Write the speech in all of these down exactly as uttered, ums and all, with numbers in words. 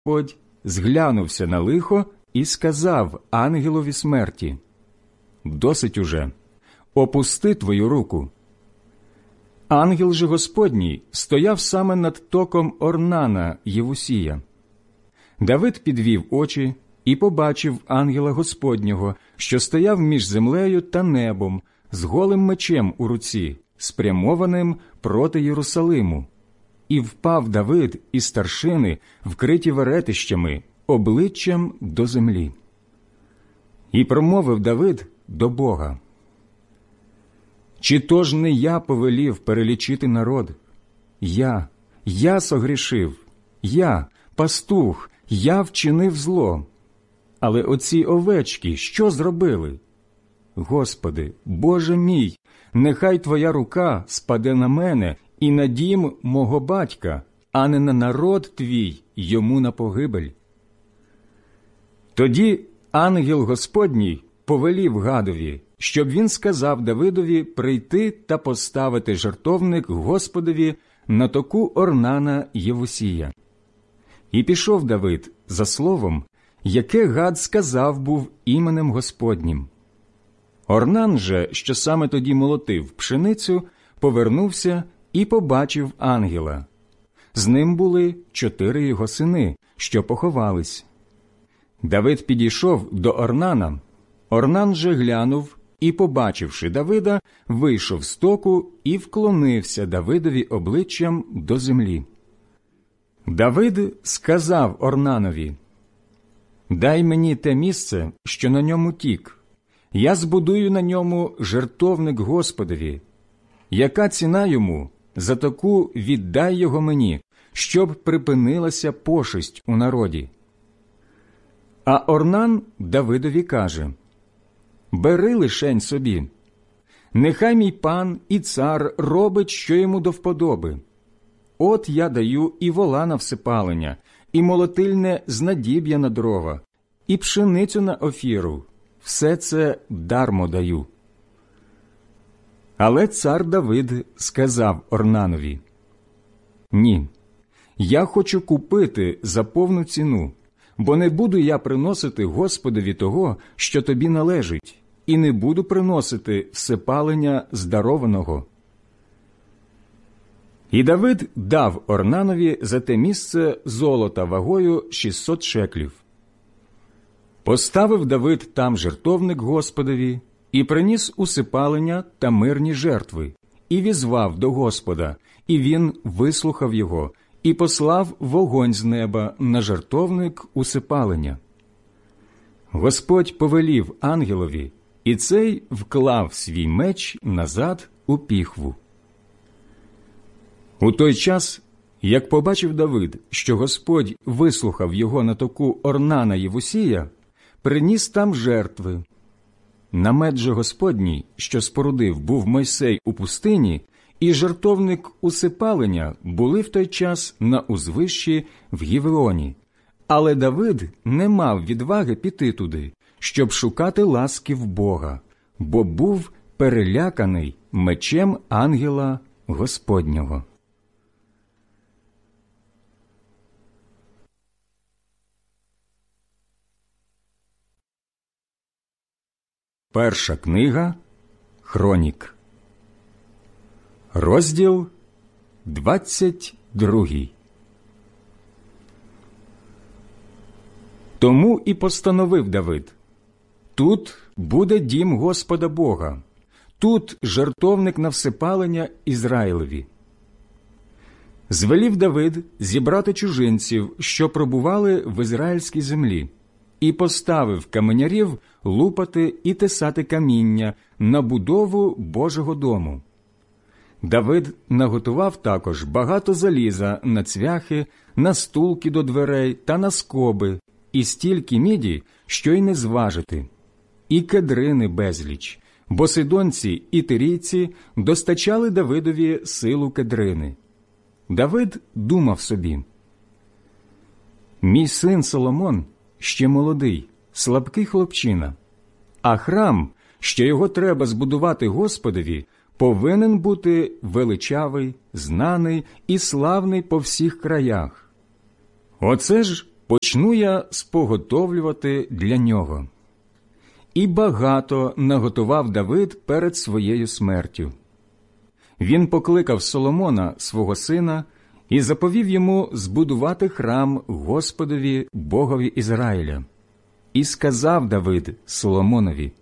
Господь зглянувся на лихо і сказав ангелові смерті: «Досить уже, опусти твою руку». Ангел же Господній стояв саме над током Орнана Євусія. Давид підвів очі і побачив ангела Господнього, що стояв між землею та небом, з голим мечем у руці, спрямованим проти Єрусалиму. І впав Давид і старшини, вкриті веретищами, обличчям до землі. І промовив Давид до Бога: «Чи то ж не я повелів перелічити народ? Я, я согрішив, я, пастух, я вчинив зло. Але оці овечки що зробили? Господи, Боже мій, нехай Твоя рука спаде на мене і на дім мого батька, а не на народ Твій йому на погибель». Тоді ангел Господній повелів Гадові, щоб він сказав Давидові прийти та поставити жертовник Господові на току Орнана Євусія. І пішов Давид за словом, яке Гад сказав був іменем Господнім. Орнан же, що саме тоді молотив пшеницю, повернувся і побачив ангела. З ним були чотири його сини, що поховались. Давид підійшов до Орнана. Орнан же глянув і, побачивши Давида, вийшов з току і вклонився Давидові обличчям до землі. Давид сказав Орнанові: «Дай мені те місце, що на ньому тік. Я збудую на ньому жертовник Господові. Яка ціна йому, за таку віддай його мені, щоб припинилася пошесть у народі». А Орнан Давидові каже: «Бери лишень собі. Нехай мій пан і цар робить, що йому до вподоби. От я даю і вола на всепалення, і молотильне знадіб'я на дрова, і пшеницю на офіру. Все це дармо даю». Але цар Давид сказав Орнанові: «Ні, я хочу купити за повну ціну, бо не буду я приносити Господові того, що тобі належить, і не буду приносити всепалення здарованого». І Давид дав Орнанові за те місце золота вагою шістсот шеклів. Поставив Давид там жертовник Господові і приніс усипалення та мирні жертви, і візвав до Господа, і він вислухав його, і послав вогонь з неба на жертовник усипалення. Господь повелів ангелові, і цей вклав свій меч назад у піхву. У той час, як побачив Давид, що Господь вислухав його на току Орнана Євусія, приніс там жертви. Намет же Господній, що спорудив був Мойсей у пустині, і жертовник усипалення були в той час на узвищі в Гівеоні. Але Давид не мав відваги піти туди, щоб шукати ласки в Бога, бо був переляканий мечем ангела Господнього. Перша книга Хронік, розділ двадцять другий. Тому і постановив Давид: «Тут буде дім Господа Бога, тут жертовник на всепалення Ізраїлеві». Звелів Давид зібрати чужинців, що пробували в ізраїльській землі, і поставив каменярів лупати і тесати каміння на будову Божого дому. Давид наготував також багато заліза на цвяхи, на стулки до дверей та на скоби, і стільки міді, що й не зважити, і кедрини безліч, бо сидонці і тирійці достачали Давидові силу кедрини. Давид думав собі: «Мій син Соломон ще молодий, слабкий хлопчина, а храм, що його треба збудувати Господові, повинен бути величавий, знаний і славний по всіх краях. Оце ж почну я споготовлювати для нього. І багато наготував Давид перед своєю смертю. Він покликав Соломона, свого сина, і заповів йому збудувати храм Господові, Богові Ізраїля. І сказав Давид Соломонові: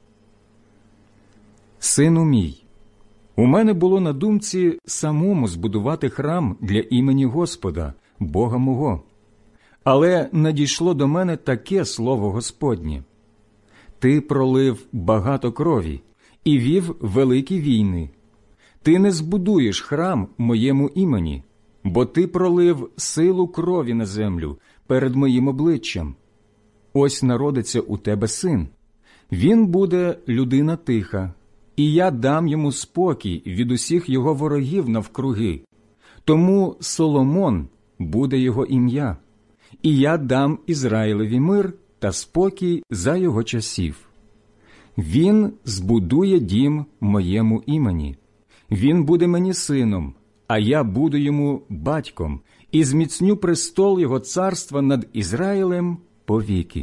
«Сину мій, у мене було на думці самому збудувати храм для імені Господа, Бога мого. Але надійшло до мене таке слово Господнє: ти пролив багато крові і вів великі війни. Ти не збудуєш храм моєму імені, бо ти пролив силу крові на землю перед моїм обличчям. Ось народиться у тебе син. Він буде людина тиха, і я дам йому спокій від усіх його ворогів навкруги. Тому Соломон буде його ім'я, і я дам Ізраїлеві мир та спокій за його часів. Він збудує дім моєму імені. Він буде мені сином, а я буду йому батьком, і зміцню престол його царства над Ізраїлем повіки.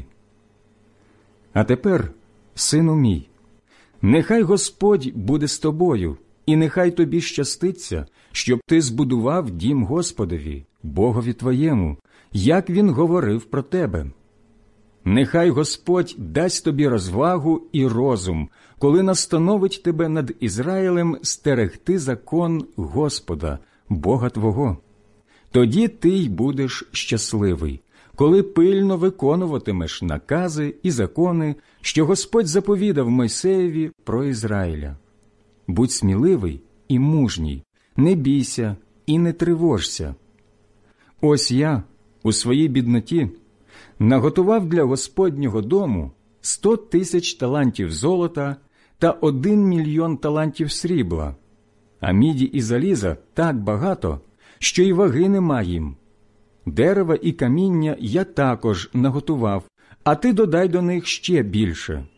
А тепер, сину мій, нехай Господь буде з тобою, і нехай тобі щаститься, щоб ти збудував дім Господові, Богові твоєму, як він говорив про тебе. Нехай Господь дасть тобі розвагу і розум, коли настановить тебе над Ізраїлем стерегти закон Господа, Бога твого. Тоді ти й будеш щасливий, коли пильно виконуватимеш накази і закони, що Господь заповідав Мойсеєві про Ізраїля. Будь сміливий і мужній, не бійся і не тривожся. Ось я, у своїй бідноті, наготував для Господнього дому сто тисяч талантів золота та один мільйон талантів срібла, а міді і заліза так багато, що й ваги нема їм. Дерева і каміння я також наготував, а ти додай до них ще більше.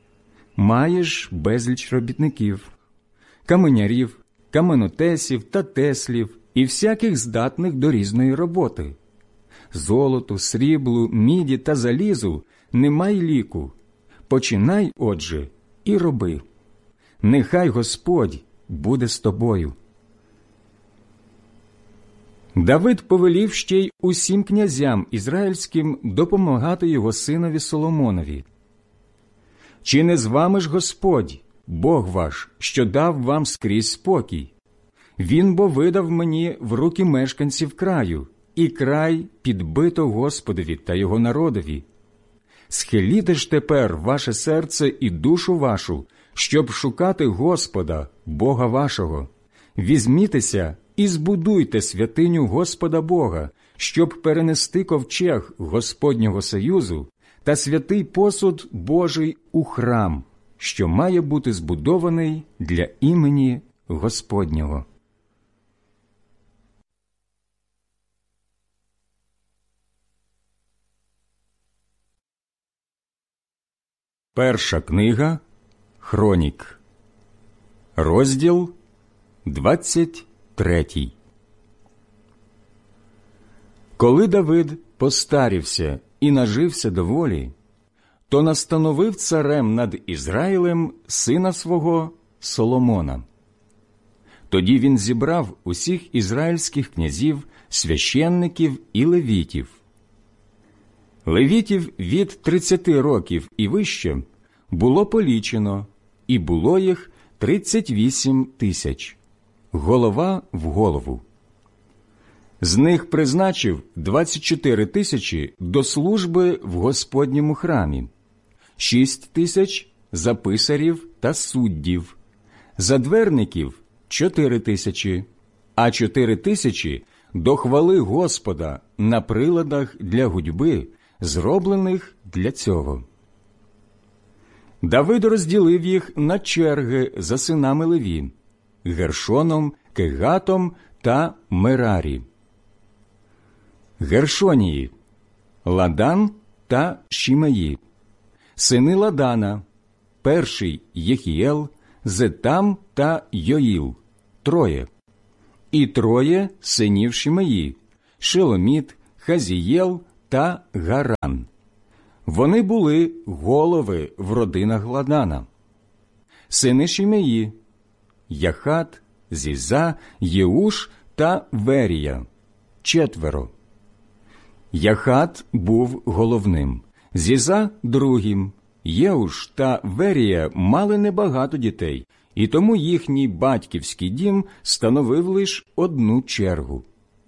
Маєш безліч робітників, каменярів, каменотесів та теслів і всяких здатних до різної роботи. Золоту, сріблу, міді та залізу немає ліку. Починай, отже, і роби. Нехай Господь буде з тобою». Давид повелів ще й усім князям ізраїльським допомагати його синові Соломонові. «Чи не з вами ж Господь, Бог ваш, що дав вам скрізь спокій? Він бо видав мені в руки мешканців краю, і край підбито Господові та його народові. Схиліте ж тепер ваше серце і душу вашу, щоб шукати Господа, Бога вашого. Візьмітеся і збудуйте святиню Господа Бога, щоб перенести ковчег Господнього союзу та святий посуд Божий у храм, що має бути збудований для імені Господнього». Перша книга Хронік, розділ двадцять третій. Коли Давид постарівся і нажився доволі, то настановив царем над Ізраїлем сина свого Соломона. Тоді він зібрав усіх ізраїльських князів, священників і левітів. Левітів від тридцяти років і вище було полічено, і було їх тридцять вісім тисяч, голова в голову. З них призначив двадцять чотири тисячі до служби в Господньому храмі, шість тисяч за писарів та суддів, за дверників – чотири тисячі, а чотири тисячі до хвали Господа на приладах для гудьби, зроблених для цього. Давид розділив їх на черги за синами Леві – Гершоном, Кегатом та Мерарі. Гершонії – Ладан та Шімеї. Сини Ладана – перший Єхієл, Зетам та Йоїл – троє. І троє синів Шімеї – Шеломіт, Хазієл та Гаран. Вони були голови в родинах Ладана. Сини Шимеї – Яхат, Зіза, Єуш та Верія – четверо. Яхат був головним, Зіза – другим. Єуш та Верія мали небагато дітей, і тому їхній батьківський дім становив лише одну чергу.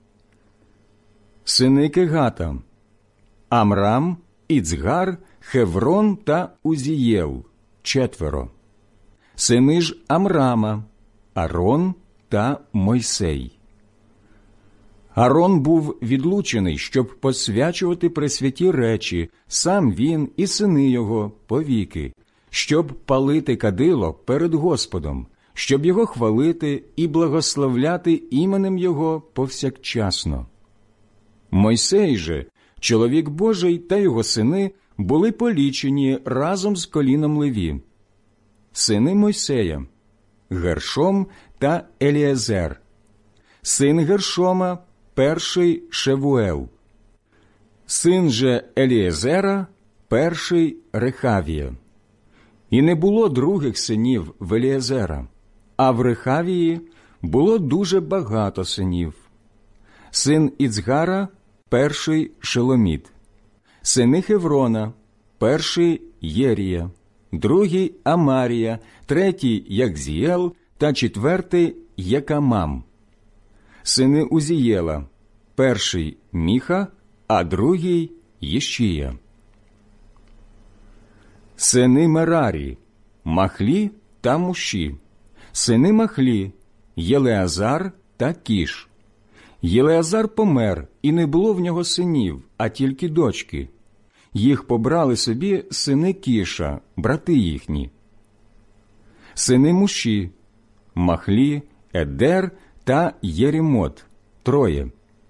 Сини Кегата – Амрам, Іцгар, Хеврон та Узієл – четверо. Сини ж Амрама – Арон та Мойсей. Арон був відлучений, щоб посвячувати пресвяті речі, сам він і сини його повіки, щоб палити кадило перед Господом, щоб його хвалити і благословляти іменем його повсякчасно. Мойсей же, чоловік Божий та його сини були полічені разом з коліном Леві. Сини Мойсея – Гершом та Еліезер. Син Гершома – перший Шевуел. Син же Еліезера – перший Рехавія. І не було других синів в Еліезера, а в Рехавії було дуже багато синів. Син Іцгара – перший Шеломіт. Сини Хеврона – перший Єрія, другий Амарія, третій Якзієл та четвертий Якамам. Сини Узієла – перший Міха, а другий Єшія. Сини Мерарі – Махлі та Муші. Сини Махлі – Єлеазар та Кіш. Єлеазар помер, і не було в нього синів, а тільки дочки. Їх побрали собі сини Кіша, брати їхні. Сини Муші – Махлі, Едер та Єрімот – троє.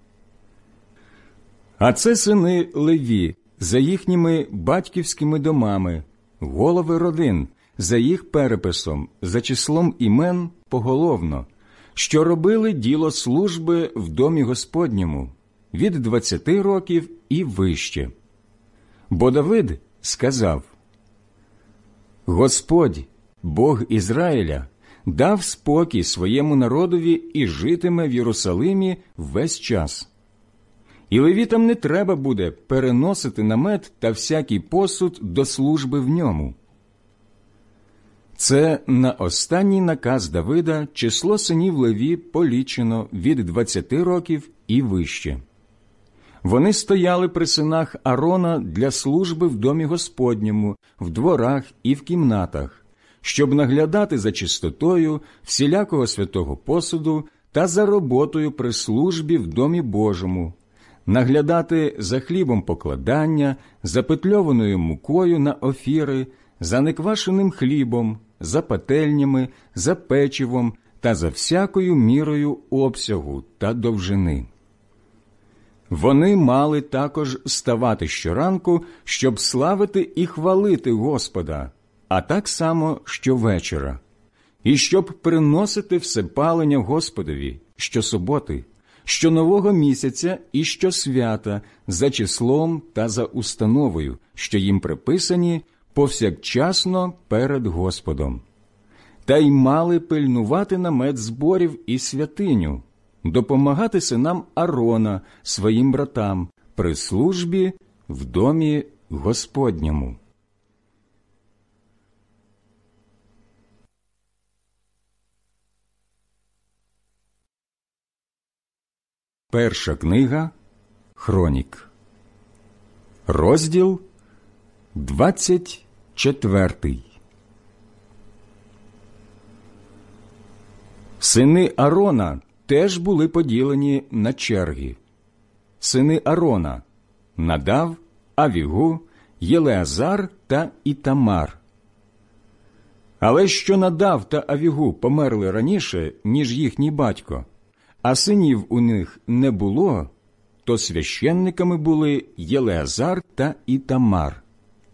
А це сини Леві за їхніми батьківськими домами, голови родин, за їх переписом, за числом імен поголовно, що робили діло служби в домі Господньому від двадцяти років і вище. Бо Давид сказав: «Господь, Бог Ізраїля, дав спокій своєму народові і житиме в Єрусалимі весь час. І левітам не треба буде переносити намет та всякий посуд до служби в ньому». Це на останній наказ Давида число синів Леві полічено від двадцяти років і вище. Вони стояли при синах Арона для служби в домі Господньому, в дворах і в кімнатах, щоб наглядати за чистотою всілякого святого посуду та за роботою при службі в домі Божому, наглядати за хлібом покладання, за петльованою мукою на офіри, за неквашеним хлібом, за пательнями, за печивом та за всякою мірою обсягу та довжини. Вони мали також ставати щоранку, щоб славити і хвалити Господа, а так само щовечора, і щоб приносити всепалення Господові щосуботи, щонового місяця і щосвята за числом та за установою, що їм приписані повсякчасно перед Господом. Та й мали пильнувати намет зборів і святиню, допомагати синам Арона, своїм братам, при службі в домі Господньому. Перша книга Хронік, розділ двадцять четвертий. Сини Арона теж були поділені на черги. Сини Арона – Надав, Авігу, Єлеазар та Ітамар. Але що Надав та Авігу померли раніше, ніж їхній батько, а синів у них не було, то священниками були Єлеазар та Ітамар.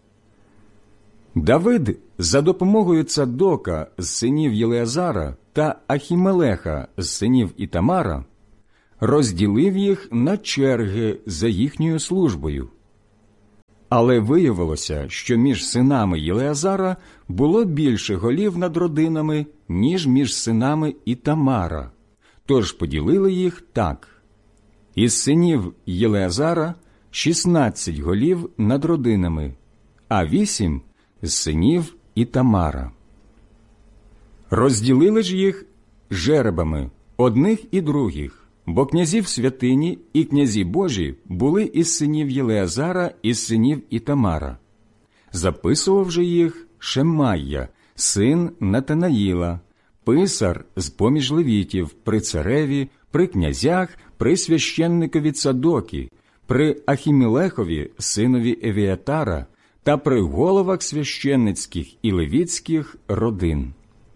Давид за допомогою Цадока з синів Єлеазара та Ахімелеха з синів Ітамара розділив їх на черги за їхньою службою. Але виявилося, що між синами Єлеазара було більше голів над родинами, ніж між синами Ітамара, тож поділили їх так. Із синів Єлеазара шістнадцять голів над родинами, а вісім з синів Ітамара. Розділили ж їх жеребами одних і других, бо князі в святині і князі Божі були із синів Єлеазара і з синів Ітамара. Записував же їх Шеммайя, син Натанаїла, писар з-поміж левітів, при цареві, при князях, при священникові Цадокі, при Ахімелехові, синові Евіатара, та при головах священницьких і левітських родин.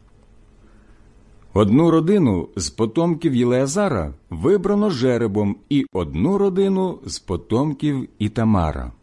Одну родину з потомків Єлеазара вибрано жеребом і одну родину з потомків Ітамара.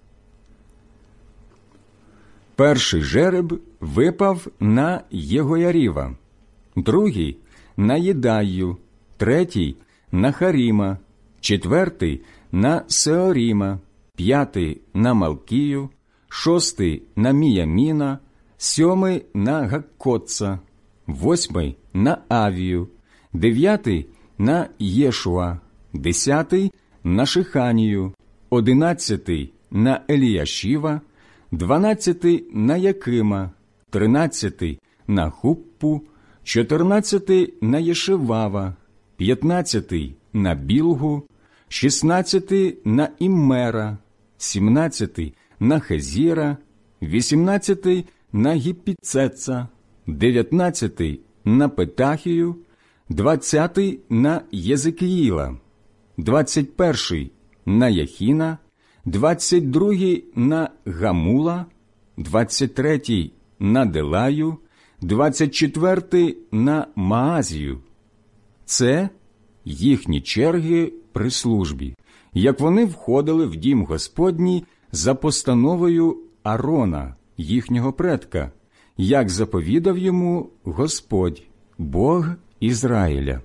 Перший жереб випав на Єгояріва, другий – на Єдаю, третій – на Харіма, четвертий – на Сеоріма, п'ятий – на Малкію, шостий – на Міяміна, сьомий – на Гаккоца, восьмий – на Авію, дев'ятий – на Єшуа, десятий – на Шиханію, одинадцятий – на Еліяшіва, дванадцятий – на Якима, тринадцятий – на Хуппу, чотирнадцятий – на Єшевава, п'ятнадцятий – на Білгу, шістнадцятий – на Іммера, сімнадцятий – на Хезіра, вісімнадцятий – на Гіппіцеца, дев'ятнадцятий – на Петахію, двадцятий – на Єзекіїла, двадцять перший – на Яхіна, двадцять другий – на Гамула, двадцять третій – на Делаю, двадцять четвертий – на Маазію. Це їхні черги при службі, як вони входили в дім Господній за постановою Арона, їхнього предка, як заповідав йому Господь, Бог Ізраїля.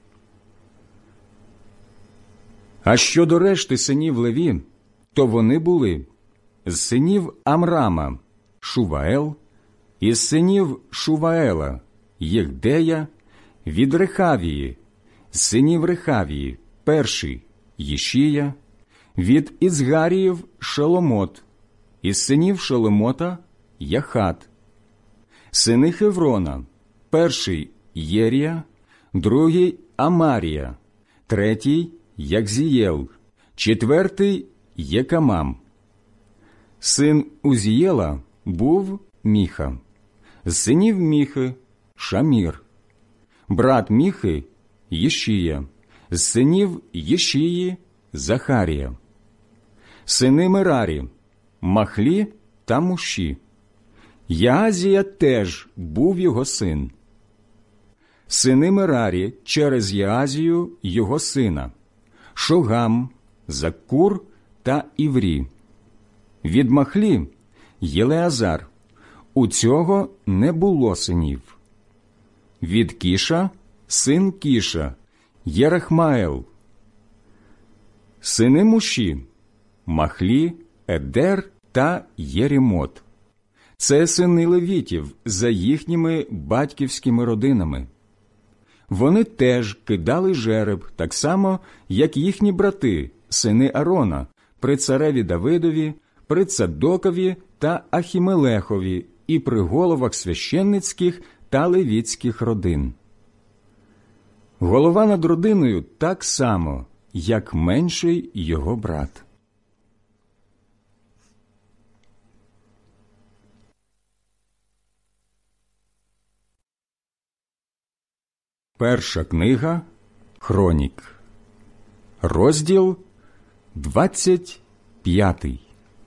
А щодо решти синів Леві, то вони були з синів Амрама – Шуваел, із синів Шуваела – Єхдея, від Рехавії, з синів Рехавії – перший – Єшія, від Ізгаріїв – Шеломот, із синів Шеломота – Яхат, сини Хеврона – перший – Єрія, другий – Амарія, третій – Якзієл, четвертий – Єкамам. Син Узієла був Міха, з синів Міхи – Шамір, брат Міхи – Єшія, з синів Єшії – Захарія. Сини Мерарі – Махлі та Муші. Яазія теж був його син. Сини Мерарі через Яазію його сина – Шогам, Закур та Іврі. Від Махлі – Єлеазар. У цього не було синів. Від Кіша – син Кіша, Єрахмаел. Сини Муші – Махлі, Едер та Єрімот. Це сини левітів за їхніми батьківськими родинами. Вони теж кидали жереб, так само, як їхні брати, сини Арона, при цареві Давидові, при Цадокові та Ахімелехові і при головах священницьких та левітських родин. Голова над родиною так само, як менший його брат. Перша книга Хронік, розділ двадцять п'ятий.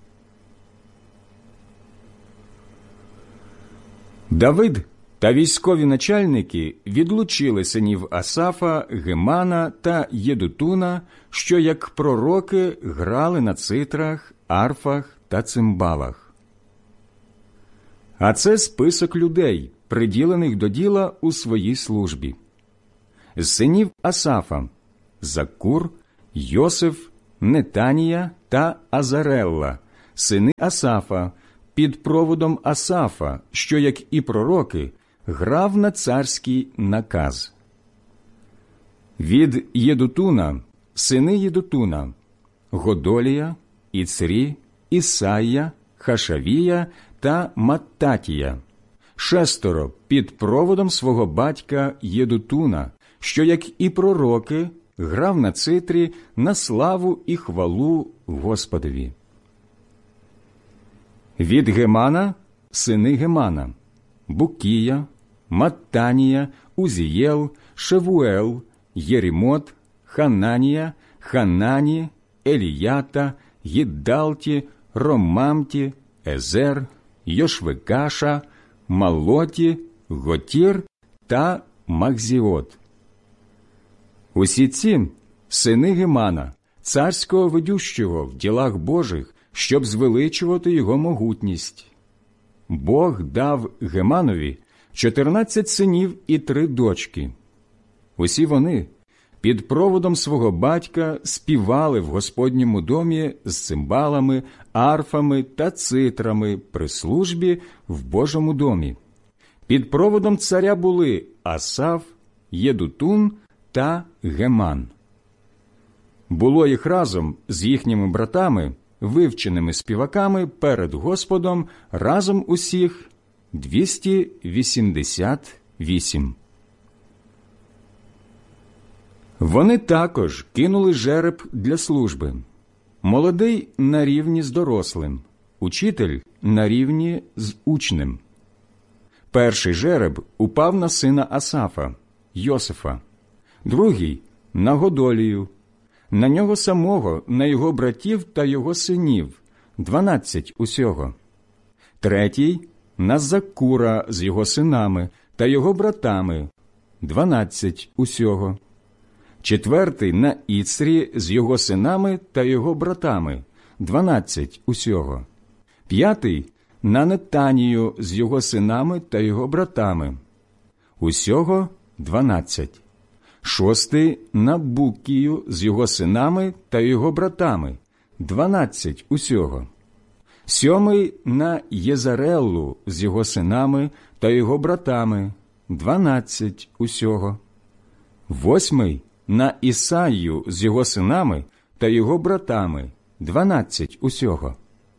Давид та військові начальники відлучили синів Асафа, Гемана та Єдутуна, що як пророки грали на цитрах, арфах та цимбалах. А це список людей, приділених до діла у своїй службі. З синів Асафа Закур, Йосиф, Нетанія та Азарелла, сини Асафа, під проводом Асафа, що, як і пророки, грав на царський наказ. Від Єдутуна, сини Єдутуна, Годолія, Іцрі, Ісайя, Хашавія та Маттатія, шестеро під проводом свого батька Єдутуна, що, як і пророки, грав на цитрі на славу і хвалу Господові. Від Гемана, сини Гемана, Букія, Маттанія, Узієл, Шевуел, Єрімот, Хананія, Ханані, Еліята, Гіддалті, Ромамті, Езер, Йошвекаша, Малоті, Готір та Махзіот. Усі ці – сини Гемана, царського ведющого в ділах Божих, щоб звеличувати його могутність. Бог дав Геманові чотирнадцять синів і три дочки. Усі вони під проводом свого батька співали в Господньому домі з цимбалами, арфами та цитрами при службі в Божому домі. Під проводом царя були Асаф, Єдутун та Геман. Було їх разом з їхніми братами, вивченими співаками перед Господом, разом усіх двісті вісімдесят вісім. Вони також кинули жереб для служби. Молодий на рівні з дорослим, учитель на рівні з учнем. Перший жереб упав на сина Асафа, Йосифа, другий – на Годолію, на нього самого, на його братів та його синів, дванадцять усього. Третій – на Закура з його синами та його братами, дванадцять усього. Четвертий – на Іцрі з його синами та його братами, дванадцять усього. П'ятий – на Нетанію з його синами та його братами, усього дванадцять. Шостий – на Букію з його синами та його братами, дванадцять усього. Сьомий – на Єзареллу з його синами та його братами, дванадцять усього. Восьмий – на Ісаю з його синами та його братами, дванадцять усього.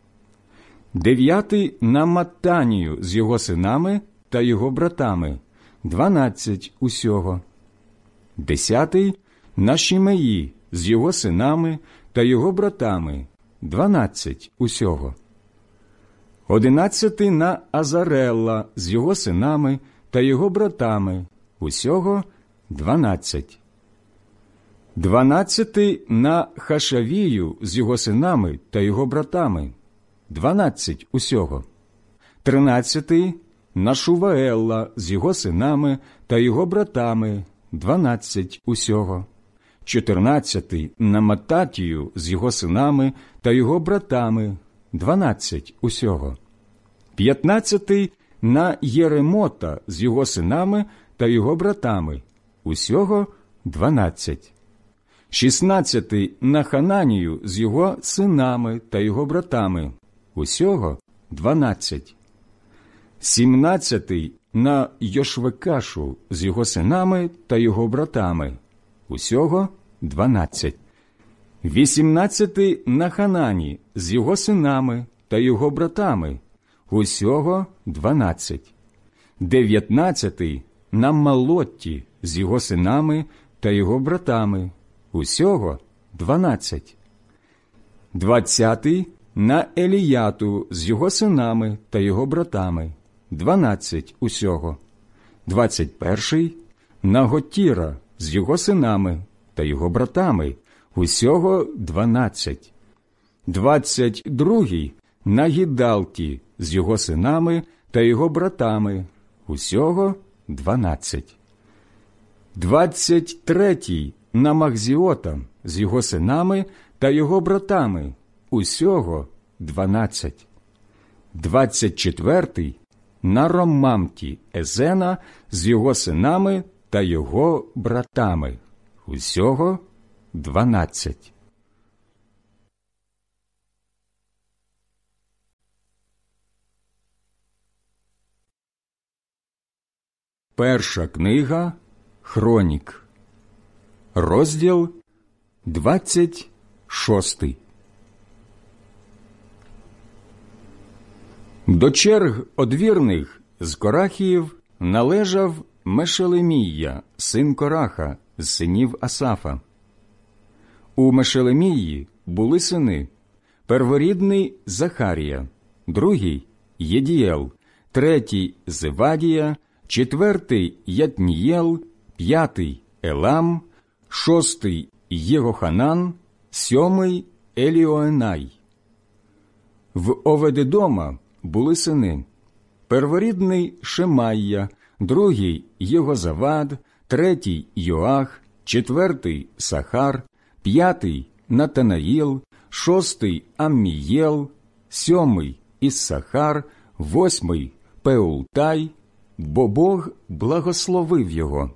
Дев'ятий – на Маттанію з його синами та його братами, дванадцять усього. Десятий – на Шімеї з його синами та його братами, дванадцять усього. Одинадцятий – на Азарелла з його синами та його братами, усього дванадцять. Дванадцятий – на Хашавію з його синами та його братами, дванадцять усього. Тринадцятий – на Шуваелла з його синами та його братами, дванадцять усього. Чотирнадцятий – на Маттатію з його синами та його братами, дванадцять усього. П'ятнадцятий – на Єремота з його синами та його братами, усього дванадцять. Шістнадцятий – на Хананію з його синами та його братами, усього дванадцять. Сімнадцятий – на Йошвекашу з його синами та його братами, усього дванадцять. Вісімнадцятий – на Ханані з його синами та його братами, усього дванадцять. Дев'ятнадцятий – на Малотті з його синами та його братами, усього дванадцять. Двадцятий – на Еліяту з його синами та його братами, дванадцять усього. Двадцять перший – на Готіра з його синами та його братами, усього дванадцять. Двадцять другий – на Гіддалті з його синами та його братами, усього дванадцять. Двадцять третій – на Махзіота з його синами та його братами, усього дванадцять. Двадцять четвертий – на Ромамті Езена з його синами та його братами, усього дванадцять. Перша книга Хронік, розділ двадцять шостий. До черг одвірних з Корахіїв належав Мешелемія, син Кораха, з синів Асафа. У Мешелемії були сини: перворідний Захарія, другий Єдієл, третій Зевадія, четвертий Ятнієл, п'ятий Елам, шостий Єгоханан, сьомий Еліоенай. В Оведедома були сини: перворідний Шемайя, другий Єгозавад, третій Йоах, четвертий Сахар, п'ятий Натанаїл, шостий Аммієл, сьомий Іссахар, восьмий Пеултай, бо Бог благословив його.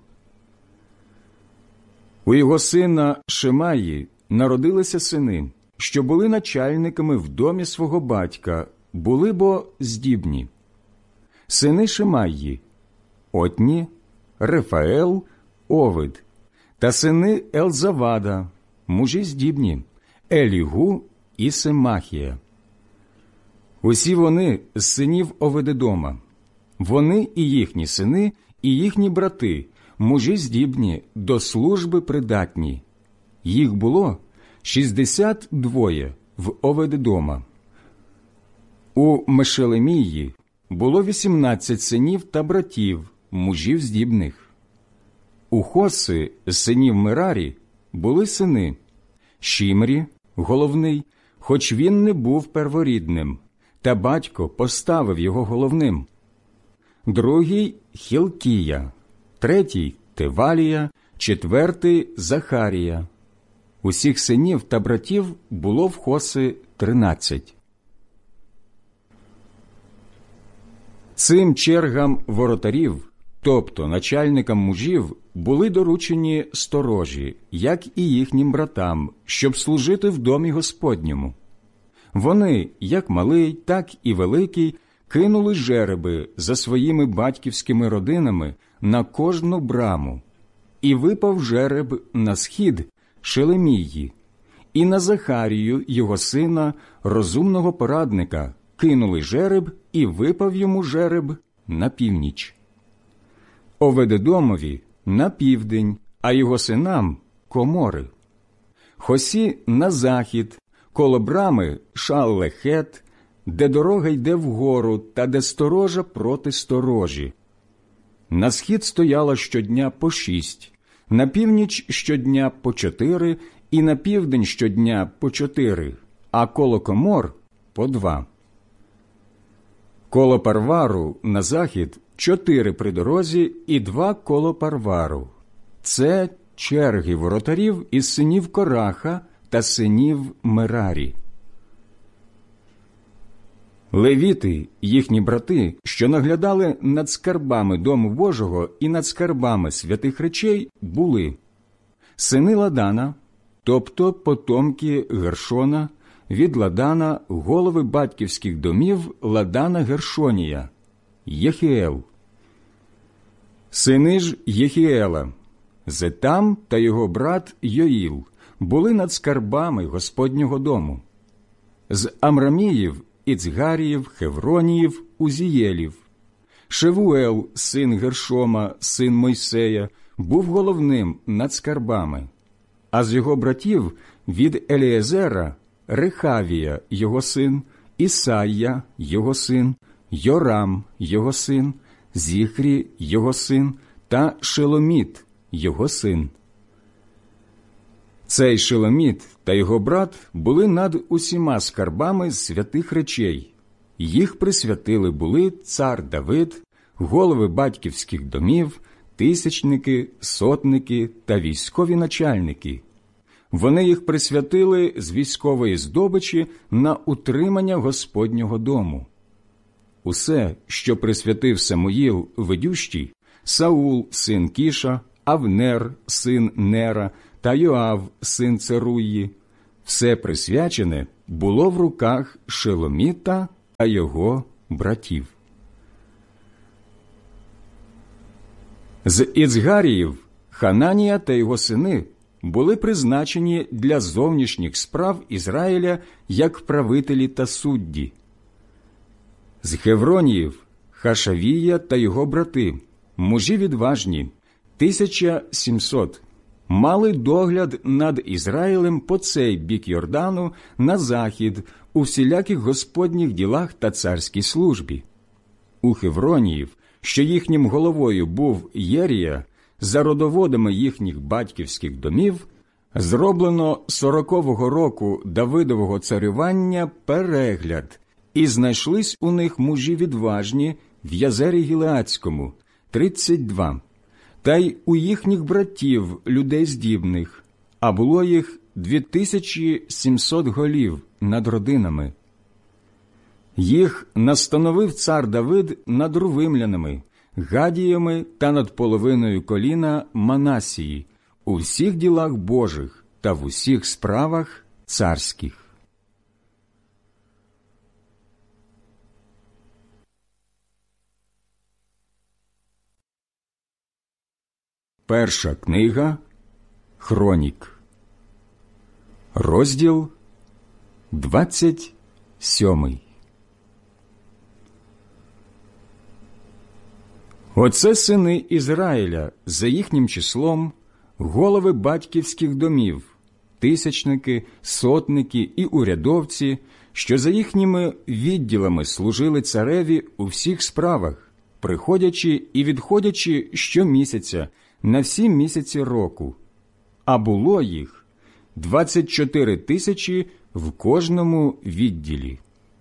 У його сина Шемаї народилися сини, що були начальниками в домі свого батька, були бо здібні. Сини Шемаї – Отні, Рефаел, Овид, та сини Елзавада, мужі здібні, Елігу і Семахія. Усі вони з синів Оведедома. Вони і їхні сини, і їхні брати, мужі здібні, до служби придатні. Їх було шістдесят двоє в Оведедома. У Мешелемії було вісімнадцять синів та братів, мужів здібних. У Хоси, синів Мерарі, були сини: Шімрі, головний, хоч він не був перворідним, та батько поставив його головним. Другий – Хілкія, третій – Тевалія, четвертий – Захарія. Усіх синів та братів було в Хоси тринадцять. Цим чергам воротарів, тобто начальникам мужів, були доручені сторожі, як і їхнім братам, щоб служити в домі Господньому. Вони, як малий, так і великий, кинули жереби за своїми батьківськими родинами на кожну браму. І випав жереб на схід Шелемії, і на Захарію, його сина, розумного порадника, кинули жереб, і випав йому жереб на північ. Оведедомові – на південь, а його синам – комори. Хосі – на захід, коло брами Шаллехет, де дорога йде вгору та де сторожа проти сторожі. На схід стояло щодня по шість, на північ щодня по чотири і на південь щодня по чотири, а коло комор – по два. Коло Парвару на захід – чотири при дорозі і два коло Парвару. Це черги воротарів із синів Кораха та синів Мерарі. Левіти, їхні брати, що наглядали над скарбами Дому Божого і над скарбами святих речей, були: сини Ладана, тобто потомки Гершона, від Ладана голови батьківських домів Ладана Гершонія, Єхіел. Сини ж Єхіела, Зетам та його брат Йоїл, були над скарбами Господнього дому. З Амраміїв, Іцгаріїв, Хевроніїв, Узієлів. Шевуел, син Гершома, син Мойсея, був головним над скарбами. А з його братів від Елієзера Рехавія, його син, Ісайя, його син, Йорам, його син, Зіхрі, його син, та Шеломіт, його син. Цей Шеломіт та його брат були над усіма скарбами святих речей. Їх присвятили були цар Давид, голови батьківських домів, тисячники, сотники та військові начальники. Вони їх присвятили з військової здобичі на утримання Господнього дому. Усе, що присвятив Самуїл ведющий, Саул, син Кіша, Авнер, син Нера, та Йоав, син Церуї. Все присвячене було в руках Шеломіта та його братів. З Іцгаріїв Хананія та його сини були призначені для зовнішніх справ Ізраїля як правителі та судді. З Хевроніїв Хашавія та його брати, мужі відважні, тисяча сімсот, мали догляд над Ізраїлем по цей бік Йордану на захід у всіляких господніх ділах та царській службі. У Хевроніїв, що їхнім головою був Єрія, за родоводами їхніх батьківських домів, зроблено сорокового року Давидового царювання перегляд, і знайшлись у них мужі відважні в Язері Гілеадському, тридцять два, та й у їхніх братів людей здібних, а було їх дві тисячі сімсот голів над родинами. Їх настановив цар Давид над рувимлянами, гадіями та над половиною коліна Манасії у всіх ділах Божих та в усіх справах царських. Перша книга Хронік, розділ двадцять сьомий. Оце сини Ізраїля за їхнім числом, голови батьківських домів, тисячники, сотники і урядовці, що за їхніми відділами служили цареві у всіх справах, приходячи і відходячи щомісяця на всі місяці року. А було їх двадцять чотири тисячі в кожному відділі.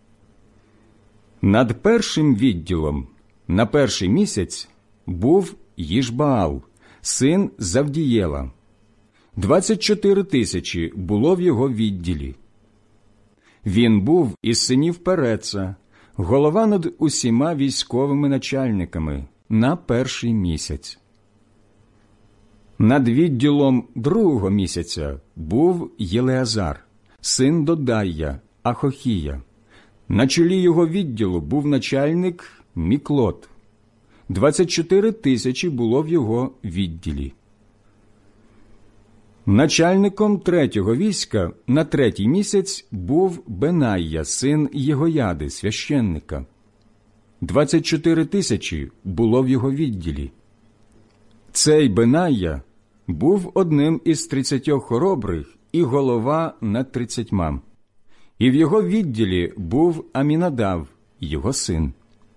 Над першим відділом на перший місяць був Їшбаал, син Завдієла. Двадцять чотири тисячі було в його відділі. Він був із синів Переца, голова над усіма військовими начальниками на перший місяць. Над відділом другого місяця був Єлеазар, син Додая, Ахохія. На чолі його відділу був начальник Міклот. Двадцять чотири тисячі було в його відділі. Начальником третього війська на третій місяць був Бенайя, син Єгояди, священника. Двадцять чотири тисячі було в його відділі. Цей Бенайя був одним із тридцятьох хоробрих і голова над тридцятьма. І в його відділі був Амінадав, його син.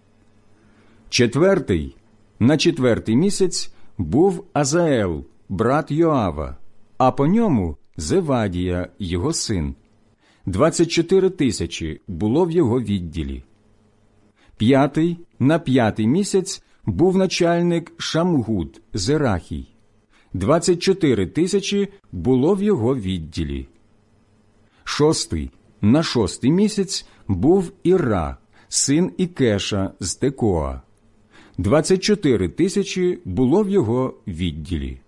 Четвертий, на четвертий місяць був Азаел, брат Йоава, а по ньому Зевадія, його син. Двадцять чотири тисячі було в його відділі. П'ятий, на п'ятий місяць був начальник Шамгуд, Зерахій. Двадцять чотири тисячі було в його відділі. Шостий, на шостий місяць був Іра, син Ікеша з Текоа. Двадцять чотири тисячі було в його відділі.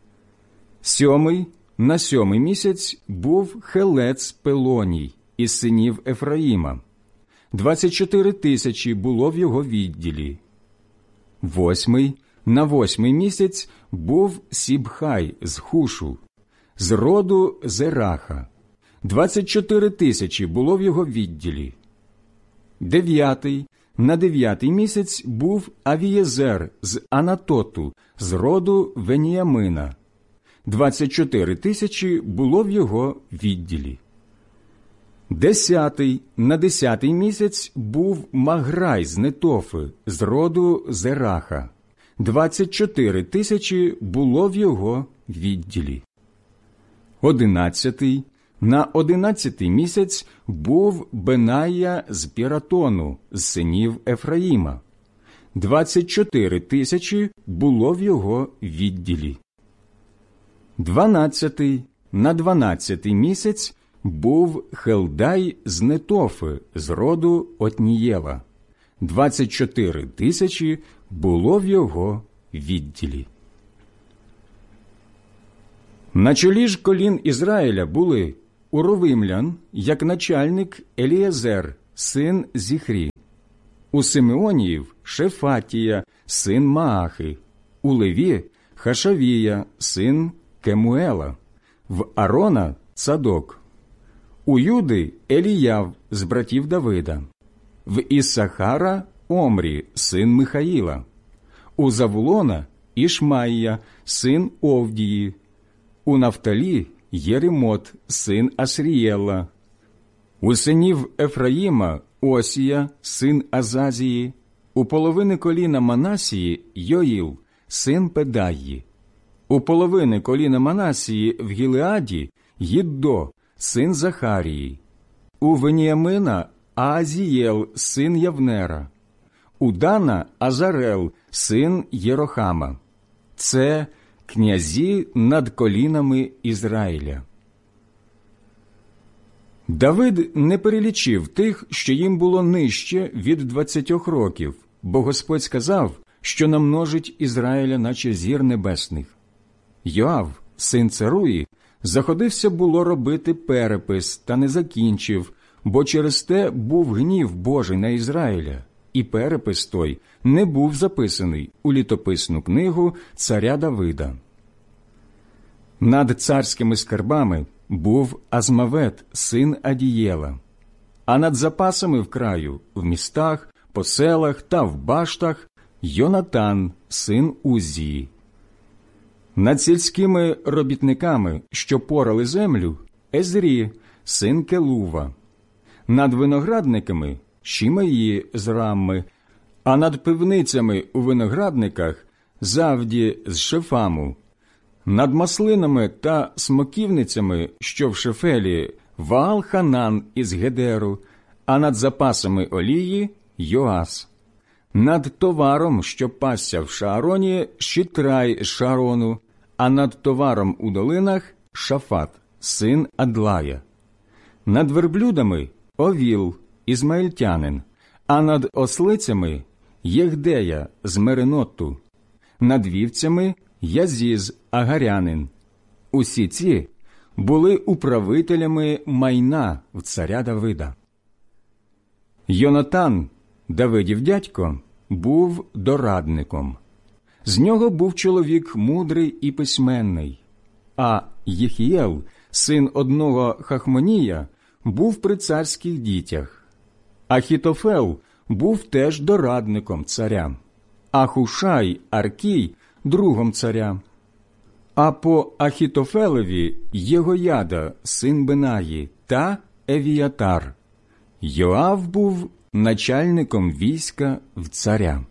Сьомий, на сьомий місяць був Хелец Пелоній із синів Ефраїма. Двадцять чотири тисячі було в його відділі. Восьмий, на восьмий місяць був Сібхай з Хушу, з роду Зераха. Двадцять чотири тисячі було в його відділі. Дев'ятий, на дев'ятий місяць був Авієзер з Анатоту, з роду Веніямина. Двадцять чотири тисячі було в його відділі. Десятий, на десятий місяць був Маграй з Нетофи, з роду Зераха. Двадцять чотири тисячі було в його відділі. Одинадцятий, на одинадцятий місяць був Бенайя з Піратону, з синів Ефраїма. Двадцять чотири тисячі було в його відділі. Дванадцятий, на дванадцятий місяць був Хелдай з Нетофи, з роду Отнієла. Двадцять чотири тисячі було в його відділі. На чолі ж колін Ізраїля були у ровимлян, як начальник Елієзер, син Зіхрі, у Симеоніїв – Шефатія, син Маахи, у Леві – Хашавія, син Кемуела, в Арона – Цадок, у Юди – Еліяв з братів Давида, в Іссахара – Омрі, син Михаїла, у Завулона – Ішмаїя, син Овдії, у Нафталі – Єремот, син Асрієла, у синів Ефраїма – Осія, син Азазії, у половини коліна Манасії – Йоїл, син Педаї, у половини коліна Манасії в Гілеаді – Їддо, син Захарії, у Веніямина – Аазієл, син Явнера, у Дана – Азарел, син Єрохама. Це князі над колінами Ізраїля. Давид не перелічив тих, що їм було нижче від двадцятьох років, бо Господь сказав, що намножить Ізраїля, наче зір небесних. Йоав, син Церуї, заходився було робити перепис, та не закінчив, бо через те був гнів Божий на Ізраїля, і перепис той не був записаний у літописну книгу царя Давида. Над царськими скарбами був Азмавет, син Адієла, а над запасами в краю, в містах, по селах та в баштах Йонатан, син Уззії. Над сільськими робітниками, що порали землю, Езрі, син Келува. Над виноградниками – Шімеї з Рамми, а над пивницями у виноградниках – Завді з Шефаму. Над маслинами та смоківницями, що в Шефелі – Ваал-Ханан із Гедеру, а над запасами олії – Йоас. Над товаром, що пасся в Шаароні – Шітрай з Шаарону, а над товаром у долинах – Шафат, син Адлая. Над верблюдами – Овіл, ізмаїльтянин, а над ослицями – Єгдея з Меренотту, над вівцями – Язіз, агарянин. Усі ці були управителями майна в царя Давида. Йонатан, Давидів дядько, був дорадником. З нього був чоловік мудрий і письменний, а Єхієл, син одного Хахмонія, був при царських дітях. Ахітофел був теж дорадником царя, а Хушай, Аркій – другом царя. А по Ахітофелеві Єгояда, син Бенаї, та Евіятар. Йоав був начальником війська в царя.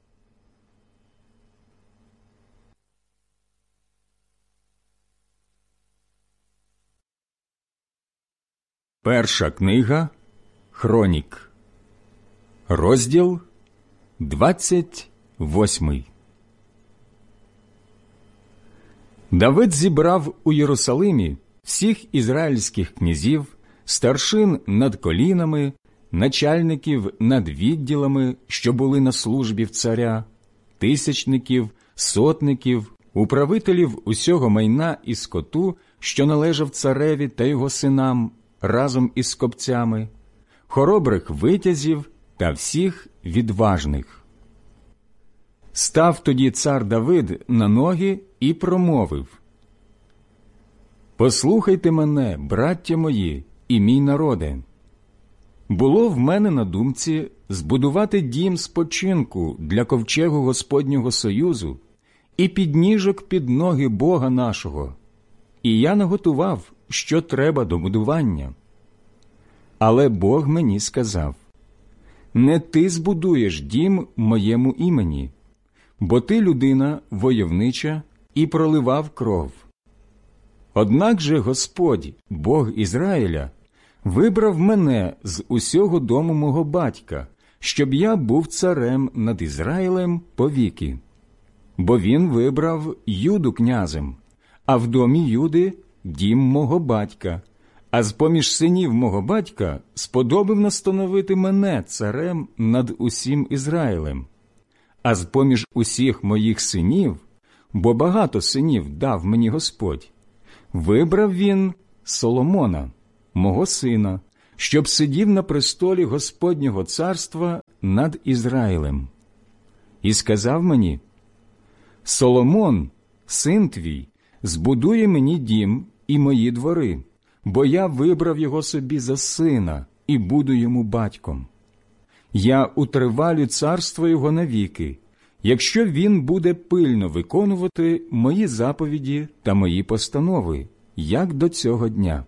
Перша книга Хронік, розділ двадцять восьмий. Давид зібрав у Єрусалимі всіх ізраїльських князів, старшин над колінами, начальників над відділами, що були на службі в царя, тисячників, сотників, управителів усього майна і скоту, що належав цареві та його синам, разом із скопцями, хоробрих витязів та всіх відважних. Став тоді цар Давид на ноги і промовив: «Послухайте мене, браття мої і мій народе. Було в мене на думці збудувати дім спочинку для ковчегу Господнього Союзу і підніжок під ноги Бога нашого, і я наготував, що треба до будування. Але Бог мені сказав: не ти збудуєш дім моєму імені, бо ти людина войовнича і проливав кров. Однак же Господь, Бог Ізраїля, вибрав мене з усього дому мого батька, щоб я був царем над Ізраїлем повіки. Бо він вибрав Юду князем, а в домі Юди – дім мого батька, а з-поміж синів мого батька сподобав настановити мене царем над усім Ізраїлем. А з-поміж усіх моїх синів, бо багато синів дав мені Господь, Вибрав він Соломона, мого сина, щоб сидів на престолі Господнього царства над Ізраїлем. І сказав мені: Соломон, син твій, збудує мені дім і мої двори, бо я вибрав його собі за сина і буду йому батьком. Я утривалю царство його навіки, якщо він буде пильно виконувати мої заповіді та мої постанови, як до цього дня.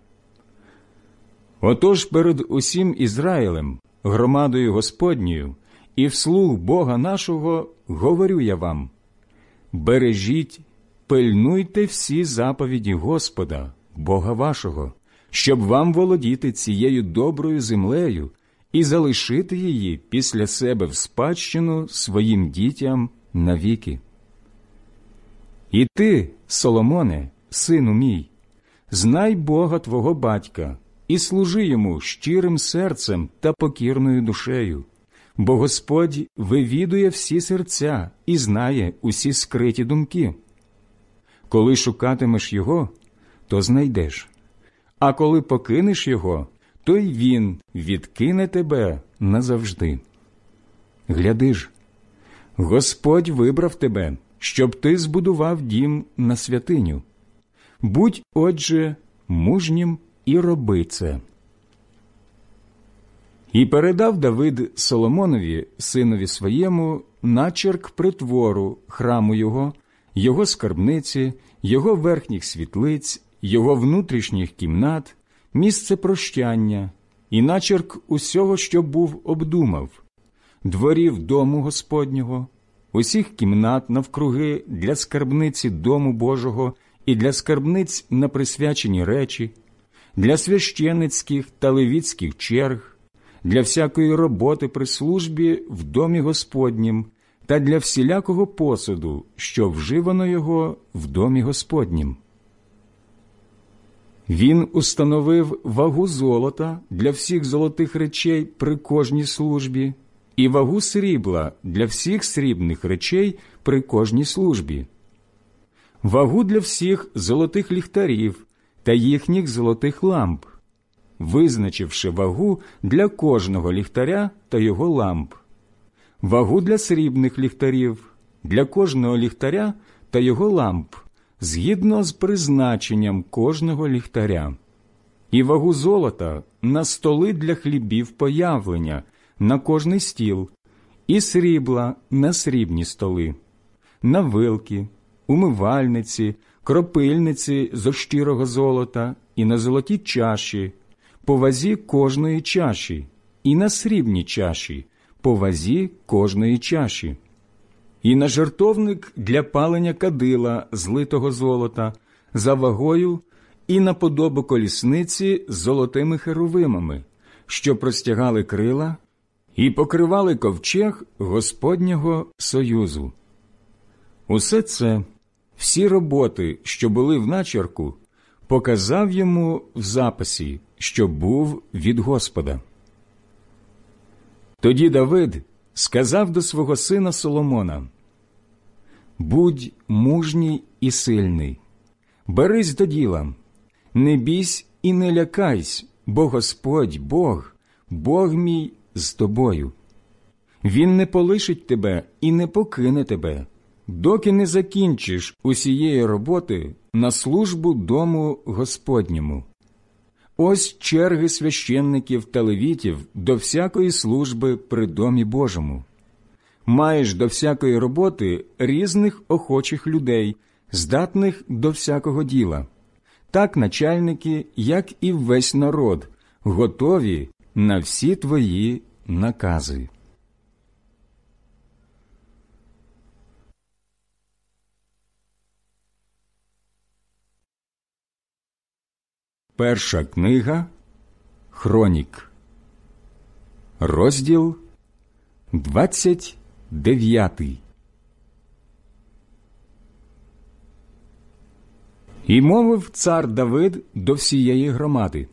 Отож перед усім Ізраїлем, громадою Господньою, і вслух Бога нашого говорю я вам: бережіть, пильнуйте всі заповіді Господа, Бога вашого, щоб вам володіти цією доброю землею і залишити її після себе в спадщину своїм дітям навіки. І ти, Соломоне, сину мій, знай Бога твого батька і служи йому щирим серцем та покірною душею, бо Господь вивідує всі серця і знає усі скриті думки. Коли шукатимеш його, то знайдеш, а коли покинеш його, то й він відкине тебе назавжди. Гляди ж, Господь вибрав тебе, щоб ти збудував дім на святиню. Будь, отже, мужнім і роби це. І передав Давид Соломонові, синові своєму, начерк притвору храму його, його скарбниці, його верхніх світлиць, його внутрішніх кімнат, місце прощання і начерк усього, що був обдумав, дворів дому Господнього, усіх кімнат навкруги для скарбниці дому Божого і для скарбниць на присвячені речі, для священицьких та левітських черг, для всякої роботи при службі в домі Господнім та для всілякого посуду, що вживано його в домі Господнім. Він установив вагу золота для всіх золотих речей при кожній службі і вагу срібла для всіх срібних речей при кожній службі, вагу для всіх золотих ліхтарів та їхніх золотих ламп, визначивши вагу для кожного ліхтаря та його ламп, вагу для срібних ліхтарів, для кожного ліхтаря та його ламп, згідно з призначенням кожного ліхтаря, і вагу золота на столи для хлібів появлення, на кожний стіл, і срібла на срібні столи, на вилки, умивальниці, кропильниці зо щирого золота і на золоті чаші, по вазі кожної чаші, і на срібні чаші, по вазі кожної чаші, і на жертовник для палення кадила злитого золота за вагою, і на подобу колісниці з золотими херувимами, що простягали крила, і покривали ковчег Господнього союзу. Усе це, всі роботи, що були в начерку, показав йому в записі, що був від Господа. Тоді Давид сказав до свого сина Соломона: «Будь мужній і сильний, берись до діла, не бійсь і не лякайсь, бо Господь Бог, Бог мій з тобою. Він не полишить тебе і не покине тебе, доки не закінчиш усієї роботи на службу дому Господньому. Ось черги священників та левітів до всякої служби при домі Божому. Маєш до всякої роботи різних охочих людей, здатних до всякого діла. Так начальники, як і весь народ, готові на всі твої накази». Перша книга Хронік, розділ двадцять дев'ятий. І мовив цар Давид до всієї громади: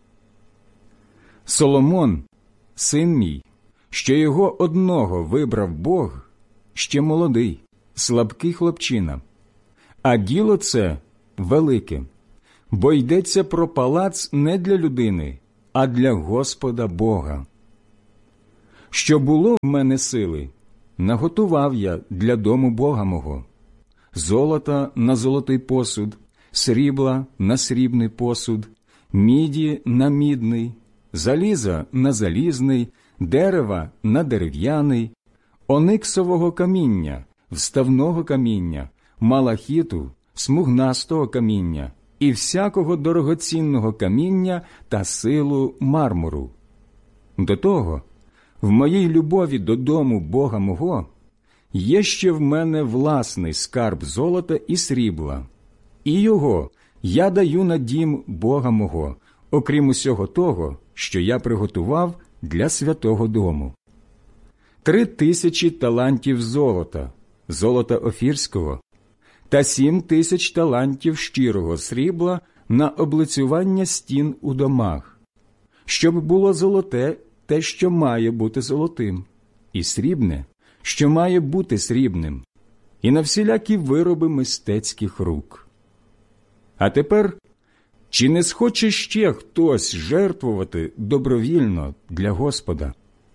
«Соломон, син мій, що його одного вибрав Бог, ще молодий, слабкий хлопчина, а діло це велике. бо йдеться про палац не для людини, а для Господа Бога. Що було в мене сили, наготував я для дому Бога мого: золота на золотий посуд, срібла на срібний посуд, міді на мідний, заліза на залізний, дерева на дерев'яний, ониксового каміння, вставного каміння, малахіту, смугнастого каміння і всякого дорогоцінного каміння та силу мармуру. До того, в моїй любові до дому Бога мого є ще в мене власний скарб золота і срібла, і його я даю на дім Бога мого, окрім усього того, що я приготував для святого дому. Три тисячі талантів золота, золота офірського, та сім тисяч талантів щирого срібла на облицювання стін у домах, щоб було золоте те, що має бути золотим, і срібне, що має бути срібним, і на всілякі вироби мистецьких рук. А тепер, чи не схоче ще хтось жертвувати добровільно для Господа?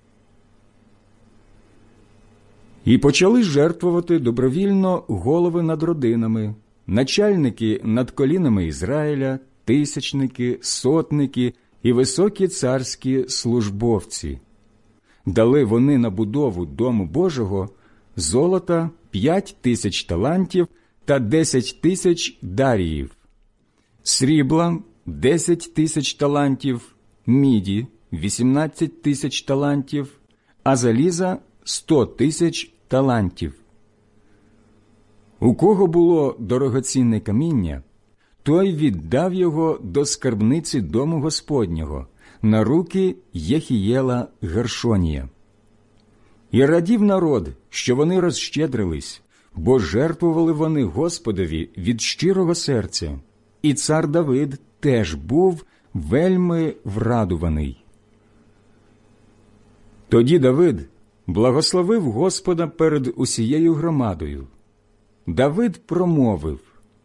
І почали жертвувати добровільно голови над родинами, начальники над колінами Ізраїля, тисячники, сотники і високі царські службовці. Дали вони на будову дому Божого золота п'ять тисяч талантів та десять тисяч даріїв, срібла десять тисяч талантів, міді вісімнадцять тисяч талантів, а заліза сто тисяч талантів. У кого було дорогоцінне каміння, той віддав його до скарбниці дому Господнього на руки Єхієла Гершонія. І радів народ, що вони розщедрились, бо жертвували вони Господові від щирого серця, і цар Давид теж був вельми врадуваний. Тоді Давид благословив Господа перед усією громадою. Давид промовив: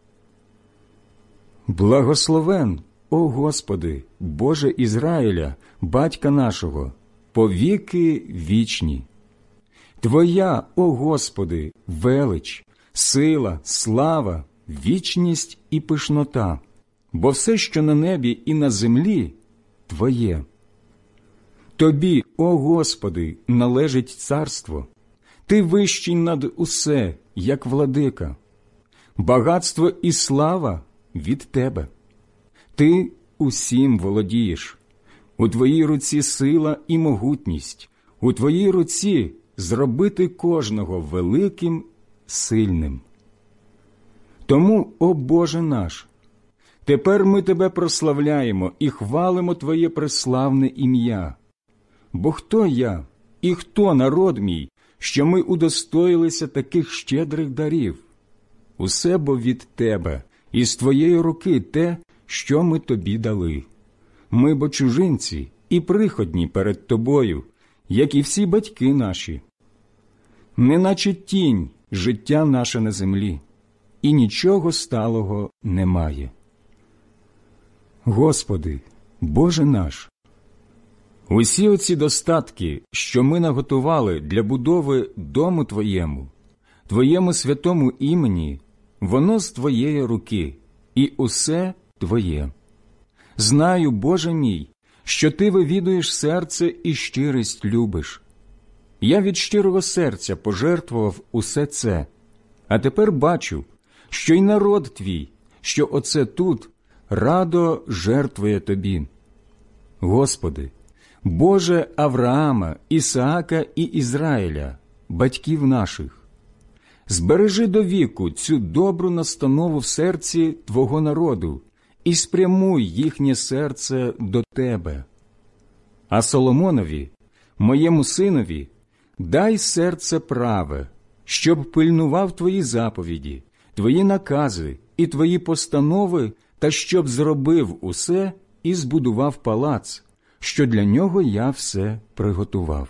«Благословен, о Господи, Боже Ізраїля, батька нашого, повіки вічні. Твоя, о Господи, велич, сила, слава, вічність і пишнота, бо все, що на небі і на землі, Твоє. Тобі, о Господи, належить царство, Ти вищий над усе, як владика. Багатство і слава від Тебе. Ти усім володієш. У Твоїй руці сила і могутність, у Твоїй руці зробити кожного великим, сильним. Тому, о Боже наш, тепер ми Тебе прославляємо і хвалимо Твоє преславне ім'я. Бо хто я і хто народ мій, що ми удостоїлися таких щедрих дарів? Усе бо від Тебе, і з Твоєї руки те, що ми Тобі дали. Ми бо чужинці і приходні перед Тобою, як і всі батьки наші. Неначе тінь життя наше на землі, і нічого сталого немає. Господи, Боже наш, усі оці достатки, що ми наготували для будови дому Твоєму, Твоєму святому імені, воно з Твоєї руки, і усе Твоє. Знаю, Боже мій, що Ти вивідуєш серце і щирість любиш. Я від щирого серця пожертвував усе це, а тепер бачу, що й народ Твій, що оце тут, радо жертвує Тобі. Господи, Боже Авраама, Ісаака і Ізраїля, батьків наших, збережи до віку цю добру настанову в серці Твого народу і спрямуй їхнє серце до Тебе. А Соломонові, моєму синові, дай серце праве, щоб пильнував Твої заповіді, Твої накази і Твої постанови, та щоб зробив усе і збудував палац, що для нього я все приготував».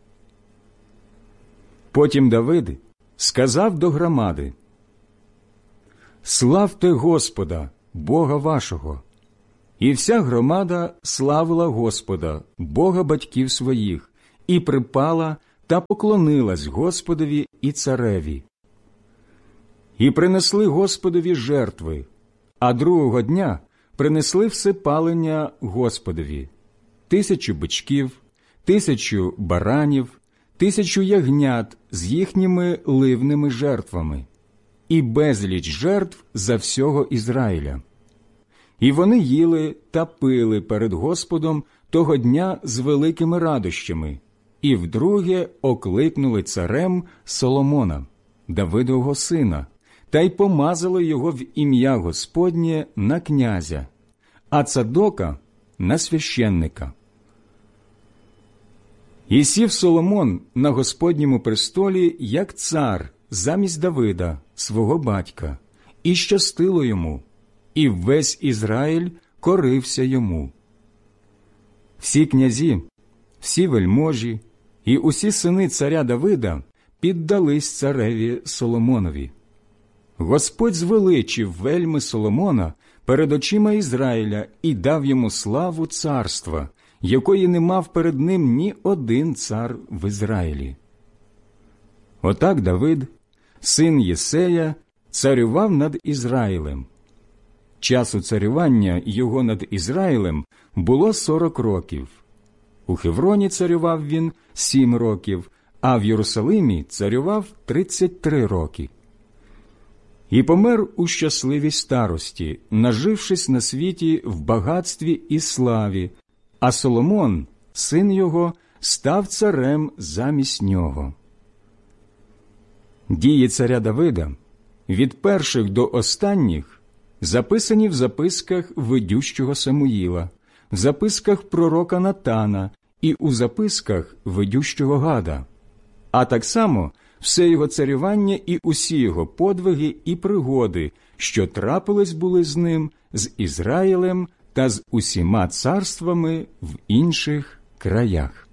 Потім Давид сказав до громади: «Славте Господа, Бога вашого». І вся громада славила Господа, Бога батьків своїх, і припала та поклонилась Господові і цареві. І принесли Господові жертви, а другого дня принесли всепалення Господові: тисячу бичків, тисячу баранів, тисячу ягнят з їхніми ливними жертвами, і безліч жертв за всього Ізраїля. І вони їли та пили перед Господом того дня з великими радощами, і вдруге окликнули царем Соломона, Давидового сина, та й помазали його в ім'я Господнє на князя, а Цадока – на священника. І сів Соломон на Господньому престолі, як цар, замість Давида, свого батька, і щастило йому, і весь Ізраїль корився йому. Всі князі, всі вельможі і усі сини царя Давида піддались цареві Соломонові. Господь звеличив вельми Соломона перед очима Ізраїля і дав йому славу царства, якої не мав перед ним ні один цар в Ізраїлі. Отак Давид, син Єсея, царював над Ізраїлем. Часу царювання його над Ізраїлем було сорок років. У Хевроні царював він сім років, а в Єрусалимі царював тридцять три роки. І помер у щасливій старості, нажившись на світі в багатстві і славі, а Соломон, син його, став царем замість нього. Дії царя Давида, від перших до останніх, записані в записках ведющого Самуїла, в записках пророка Натана і у записках ведющого Гада, а так само все його царювання і усі його подвиги і пригоди, що трапились були з ним, з Ізраїлем та з усіма царствами в інших краях.